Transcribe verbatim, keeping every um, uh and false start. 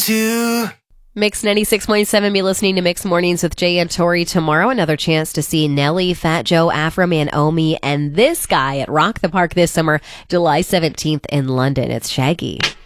to. Mix ninety-six point seven, be listening to Mix Mornings with Jay and Tori tomorrow. Another chance to see Nelly, Fat Joe, Afro Man, Omi, and this guy at Rock the Park this summer, July seventeenth in London. It's Shaggy.